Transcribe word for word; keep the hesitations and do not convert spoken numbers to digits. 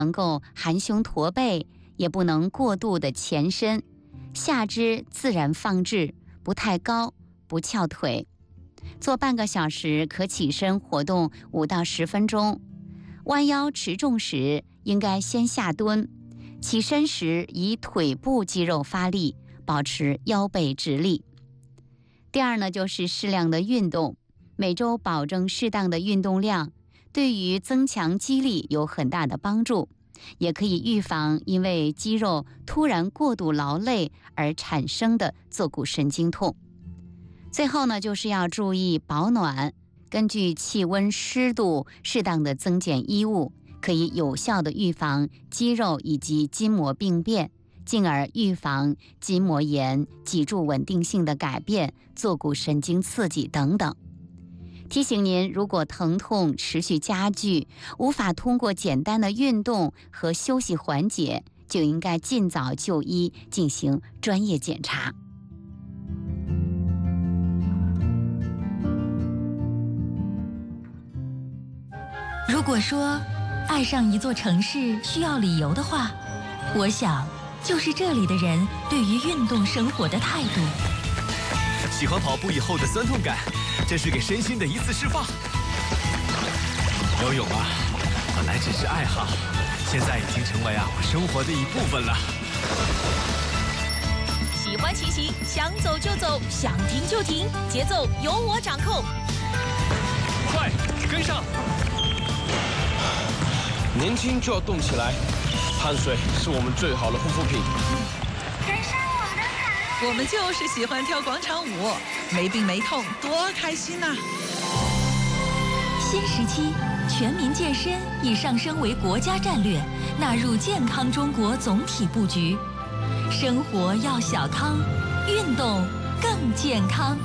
能够含胸驼背，也不能过度的前伸，下肢自然放置，不太高，不翘腿。做半个小时可起身活动五到十分钟。弯腰持重时，应该先下蹲，起身时以腿部肌肉发力，保持腰背直立。第二呢，就是适量的运动，每周保证适当的运动量，对于增强肌力有很大的帮助，也可以预防因为肌肉突然过度劳累而产生的坐骨神经痛。最后呢，就是要注意保暖，根据气温、湿度适当的增减衣物，可以有效的预防肌肉以及筋膜病变，进而预防筋膜炎、脊柱稳定性的改变、坐骨神经刺激等等。提醒您，如果疼痛持续加剧，无法通过简单的运动和休息缓解，就应该尽早就医进行专业检查。 如果说爱上一座城市需要理由的话，我想就是这里的人对于运动生活的态度。 喜欢跑步以后的酸痛感，这是给身心的一次释放。游泳啊，本来只是爱好，现在已经成为啊我生活的一部分了。 喜欢骑行，想走就走，想停就停，节奏由我掌控。 快跟上！ 年轻就要动起来，汗水是我们最好的护肤品。 我们就是喜欢跳广场舞，没病没痛，多开心呐！ 新时期，全民健身已上升为国家战略，纳入健康中国总体布局。生活要小康，运动更健康。